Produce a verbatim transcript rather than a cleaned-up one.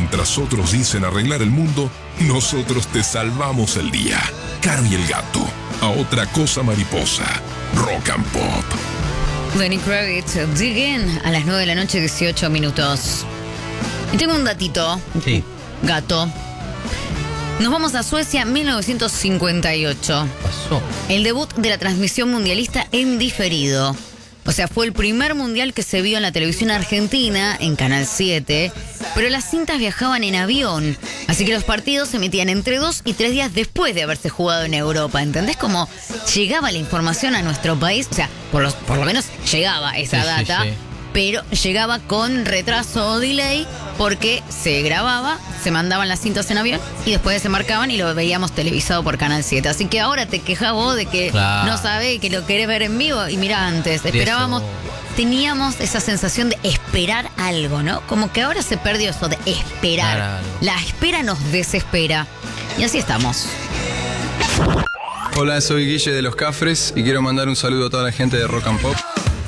Mientras otros dicen arreglar el mundo, nosotros te salvamos el día. Caro y el gato. A otra cosa mariposa. Rock and Pop. Lenny Kravitz, Dig In, a las nueve de la noche, dieciocho minutos. Y tengo un datito. Sí. Gato. Nos vamos a Suecia, mil novecientos cincuenta y ocho. Pasó. El debut de la transmisión mundialista en diferido. O sea, fue el primer mundial que se vio en la televisión argentina, en Canal siete, pero las cintas viajaban en avión, así que los partidos se emitían entre dos y tres días después de haberse jugado en Europa. ¿Entendés cómo llegaba la información a nuestro país? O sea, por, los, por lo menos llegaba esa Sí, data, sí, sí. pero llegaba con retraso o delay porque se grababa, se mandaban las cintas en avión y después se marcaban y lo veíamos televisado por Canal siete. Así que ahora te quejas vos de que Claro. no sabés que lo querés ver en vivo. Y mira, antes Y esperábamos, eso- teníamos esa sensación de esperar algo, ¿no? Como que ahora se perdió eso de esperar. Esperar algo. La espera nos desespera. Y así estamos. Hola, soy Guille de Los Cafres y quiero mandar un saludo a toda la gente de Rock and Pop.